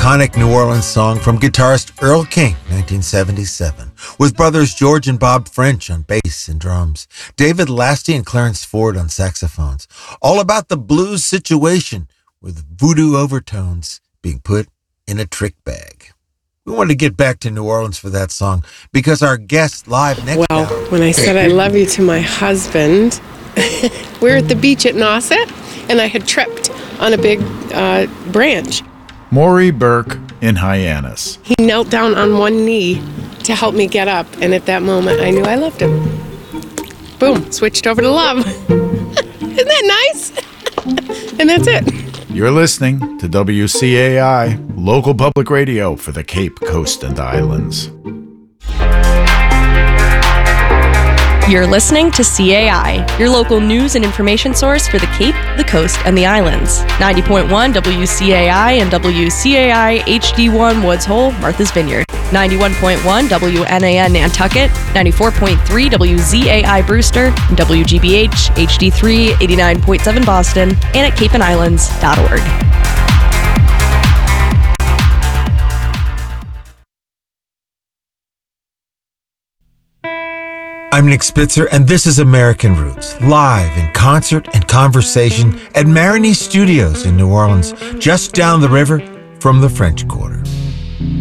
iconic New Orleans song from guitarist Earl King, 1977, with brothers George and Bob French on bass and drums, David Lasty and Clarence Ford on saxophones. All about the blues situation with voodoo overtones being put in a trick bag. We wanted to get back to New Orleans for that song because our guest live next hour. When I said I love you to my husband, we were at the beach at Nauset, and I had tripped on a big branch. Maury Burke in Hyannis. He knelt down on one knee to help me get up, and at that moment, I knew I loved him. Boom, switched over to love. Isn't that nice? And that's it. You're listening to WCAI, local public radio for the Cape Coast and Islands. You're listening to CAI, your local news and information source for the Cape, the Coast, and the Islands. 90.1 WCAI and WCAI HD1 Woods Hole, Martha's Vineyard. 91.1 WNAN Nantucket, 94.3 WZAI Brewster, and WGBH HD3 89.7 Boston, and at capeandislands.org. I'm Nick Spitzer, and this is American Roots, live in concert and conversation at Marigny Studios in New Orleans, just down the river from the French Quarter.